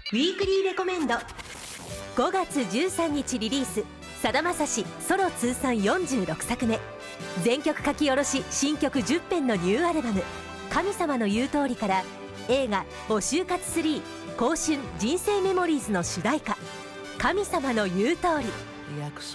ウィークリーレコメンド。5月13日リリース、さだまさしソロ通算46作目、全曲書き下ろし新曲10編のニューアルバム「神様の言う通り」から映画「お就活3香春人生メモリーズ」の主題歌「神様の言う通り」。 約